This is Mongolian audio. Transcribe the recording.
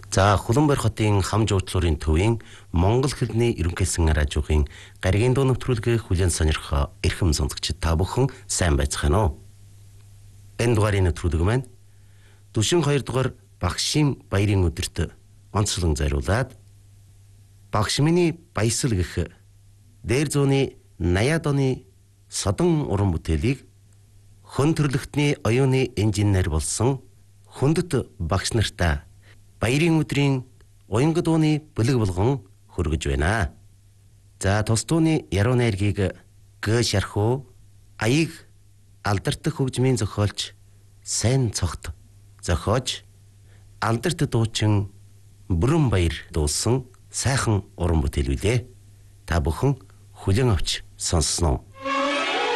За Хуланбойр хотын хам жуучлуурын төвийн Монгол хэлний ерөнхийлсэн радиогийн гаригийн дуу нэвтрүүлгийг хүлээн сонирхоо эрхэм сонсогчид та бүхэн сайн байцгаана уу? Энэ дугаарыг нэвтрүүлэг маань Түшин 2 дугаар Багшийн баярын өдөрт онцлон зориулаад Багш миний баясал гэх дээр зууны 80-ад оны содон уран бүтээлийг хүн төрлөختний оюуны инженер болсон хүндэт багш нартаа баярын өдрийн уянга дууны бүлэг болгон хүргэж байна. За тус дууны яруу найргийг гэ шархуу аяг алдарт хөгжмийн зохиолч сайн цогт зохиож алдарт дуучин Бүрэн баяр дуулсан сайхан уран бүтээл үлээ. Та бүхэн хүлээн авч сонссноо.